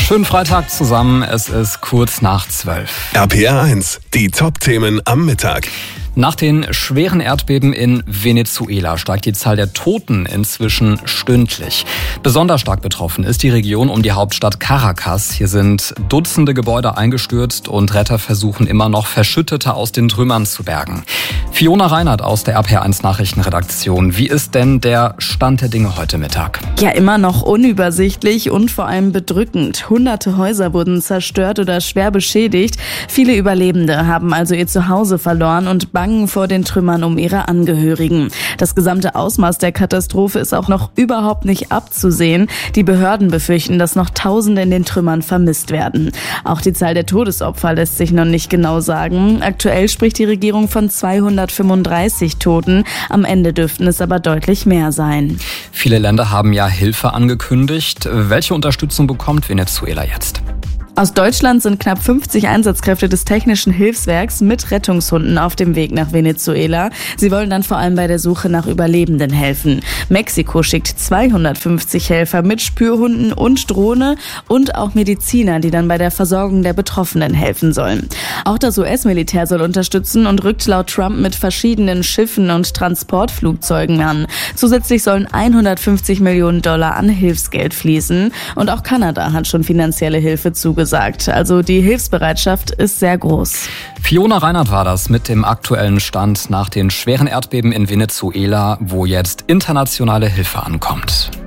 Schönen Freitag zusammen, es ist kurz nach 12. RPR 1, die Top-Themen am Mittag. Nach den schweren Erdbeben in Venezuela steigt die Zahl der Toten inzwischen stündlich. Besonders stark betroffen ist die Region um die Hauptstadt Caracas. Hier sind Dutzende Gebäude eingestürzt und Retter versuchen immer noch Verschüttete aus den Trümmern zu bergen. Fiona Reinhardt aus der RPR 1 Nachrichtenredaktion. Wie ist denn der Stand der Dinge heute Mittag? Ja, immer noch unübersichtlich und vor allem bedrückend. Hunderte Häuser wurden zerstört oder schwer beschädigt. Viele Überlebende haben also ihr Zuhause verloren und bangen vor den Trümmern um ihre Angehörigen. Das gesamte Ausmaß der Katastrophe ist auch noch überhaupt nicht abzusehen. Die Behörden befürchten, dass noch Tausende in den Trümmern vermisst werden. Auch die Zahl der Todesopfer lässt sich noch nicht genau sagen. Aktuell spricht die Regierung von 235 Toten. Am Ende dürften es aber deutlich mehr sein. Viele Länder haben ja Hilfe angekündigt. Welche Unterstützung bekommt Venezuela jetzt? Aus Deutschland sind knapp 50 Einsatzkräfte des Technischen Hilfswerks mit Rettungshunden auf dem Weg nach Venezuela. Sie wollen dann vor allem bei der Suche nach Überlebenden helfen. Mexiko schickt 250 Helfer mit Spürhunden und Drohne und auch Mediziner, die dann bei der Versorgung der Betroffenen helfen sollen. Auch das US-Militär soll unterstützen und rückt laut Trump mit verschiedenen Schiffen und Transportflugzeugen an. Zusätzlich sollen $150 Millionen an Hilfsgeld fließen. Und auch Kanada hat schon finanzielle Hilfe zugesagt. Also die Hilfsbereitschaft ist sehr groß. Fiona Reinhardt war das mit dem aktuellen Stand nach den schweren Erdbeben in Venezuela, wo jetzt internationale Hilfe ankommt.